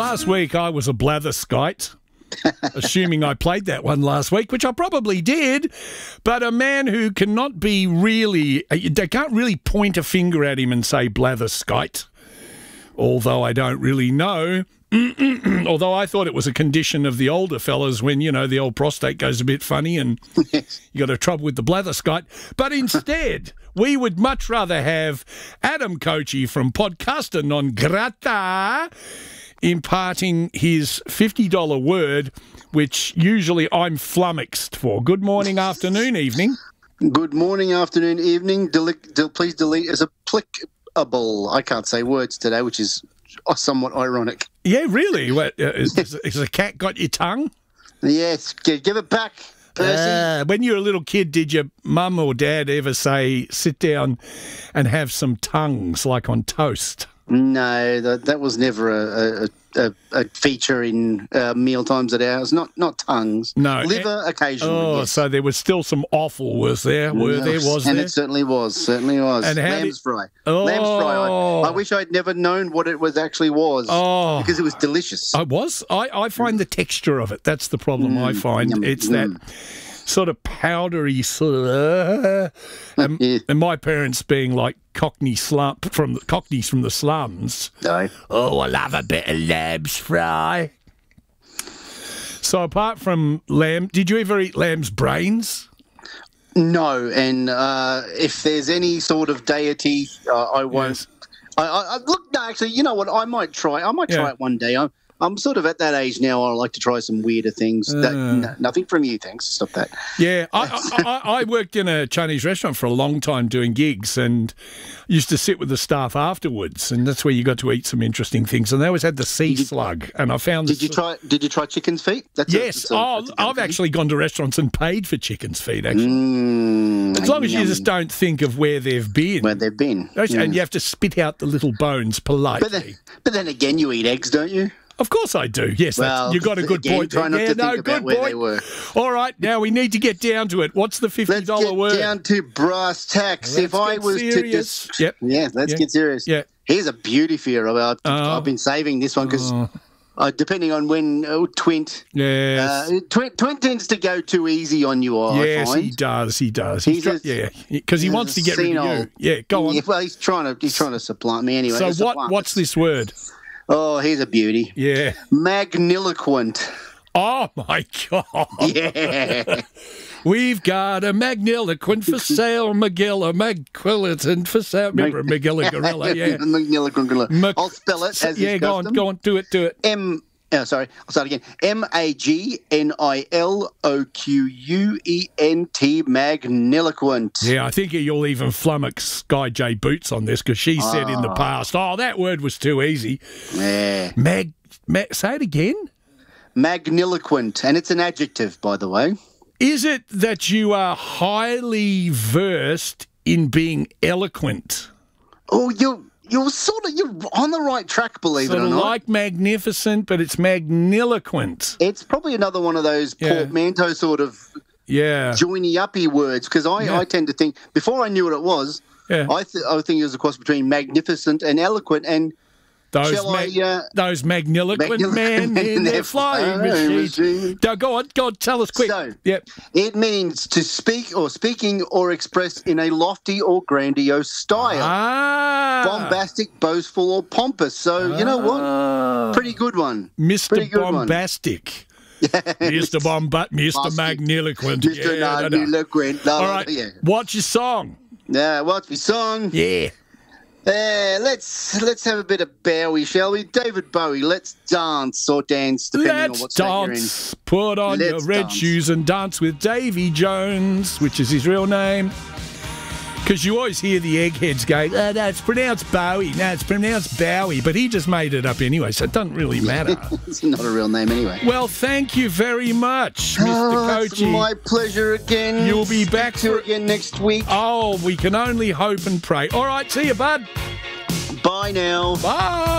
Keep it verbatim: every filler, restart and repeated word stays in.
last week I was a blatherskite, assuming I played that one last week, which I probably did, but a man who cannot be really, they can't really point a finger at him and say blatherskite, although I don't really know. Although I thought it was a condition of the older fellas when, you know, the old prostate goes a bit funny and you got a trouble with the blatherskite. But instead, we would much rather have Adam Kochi from Podcaster Non Grata imparting his fifty dollar word, which usually I'm flummoxed for. Good morning, afternoon, evening. Good morning, afternoon, evening. Deli- del- please delete as applicable. I can't say words today, which is somewhat ironic. Yeah, really? What, uh, is, is a cat got your tongue? Yes, give it back, Percy. Uh, when you were a little kid, did your mum or dad ever say, sit down and have some tongues, like on toast? No, that that was never a, a, a, a feature in uh, meal times at ours. Not not tongues. No. Liver occasionally. Oh, yes. So there was still some offal, was there? Were Yes, there, was and there? it certainly was, certainly was. And how Lamb's did- fry. Oh. Lamb's fry. I, I wish I'd never known what it was actually was. Oh. Because it was delicious. I was. I, I find the texture of it. That's the problem I find. yum, It's mm. that sort of powdery sort of... Uh, and, Yeah. and my parents being like Cockney slump from the Cockneys from the slums. No. Oh, I love a bit of lamb's fry. So apart from lamb, did you ever eat lamb's brains? No, and uh, if there's any sort of deity, uh, I won't. Yes. I, I, I look, no, actually, you know what? I might try. I might try Yeah. it one day. I'm, I'm sort of at that age now. I like to try some weirder things. that, Uh. no, nothing from you, thanks. Stop that. Yeah, I, I, I, I worked in a Chinese restaurant for a long time doing gigs and used to sit with the staff afterwards, and that's where you got to eat some interesting things. And they always had the sea slug, and I found. Did the, you try? Did you try chicken's feet? That's Yes. A, that's a, oh, that's a I've good actually gone to restaurants and paid for chicken's feet. Actually, Mm, as long as you yum. just don't think of where they've been, where they've been. and Yeah. you have to spit out the little bones politely. But then, but then again, you eat eggs, don't you? Of course I do. Yes, Well, that's, you got a good again, point. try not there. to yeah, think no, about good where point. they were. All right, now we need to get down to it. What's the fifty Let's dollar get word? down to brass tacks. Let's if I get was serious. to just, Yep. yeah, let's Yeah. get serious. Yeah. Here's a beauty for you. I've, Oh. I've been saving this one because Oh. uh, depending on when uh, Twint, Yes. uh, Twint, Twint tends to go too easy on you. I yes, find. he does. He does. He's try- a- yeah, because he he's wants a to get rid of senile- you. Yeah, go on. Yeah, well, he's trying to he's trying to supplant me anyway. so to what? supplant What's us. this word? Oh, here's a beauty. Yeah. Magniloquent. Oh my God. Yeah. We've got a magniloquent for sale, McGilla, Magquilliton for sale. Remember McGilla Gorilla? Yeah. Magniloquent gorilla. Mac- I'll spell it as yeah, is go on, custom. go on, do it, do it. M. Oh, sorry, I'll start again. M A G N I L O Q U E N T, magniloquent. Yeah, I think you'll even flummox Sky J Boots on this because she said in the past, oh, that word was too easy. Yeah. Mag, mag, say it again. Magniloquent, and it's an adjective, by the way. Is it that you are highly versed in being eloquent? Oh, you're you're sort of you're on the right track, believe Sort it or of not. like magnificent, but it's magniloquent. It's probably another one of those Yeah. portmanteau sort of Yeah. joiny-uppy words, because I, Yeah. I tend to think, before I knew what it was, Yeah. I, th- I think it was a cross between magnificent and eloquent, and Those, shall mag- I, uh, those magniloquent magniloquent men men in their their flying flying machines. machine. Now, go on, go on, tell us quick. So- Yep. it means to speak or speaking or express in a lofty or grandiose style. Ah. Bombastic, boastful, or pompous. So, you know what? Ah. Pretty good one. Mister Pretty good one. Bombastic. Mister Bombat, Mister Bombastic. Magniloquent. Mister Yeah, no, no. Magniloquent. No, All right, yeah. what's your song? Now, what's my song? Yeah. Uh, let's let's have a bit of Bowie, shall we? David Bowie, let's dance or dance, depending on Let's what state you're in. dance. Put on Let's your red dance. shoes and dance with Davy Jones, which is his real name. Because you always hear the eggheads going, oh, no, it's pronounced Bowie. No, it's pronounced Bowie. But he just made it up anyway, so it doesn't really matter. It's not a real name anyway. Well, thank you very much, Mister Oh, it's Kochi. my pleasure again. You'll be Speak back to you for- again next week. Oh, we can only hope and pray. All right, see you, bud. Bye now. Bye.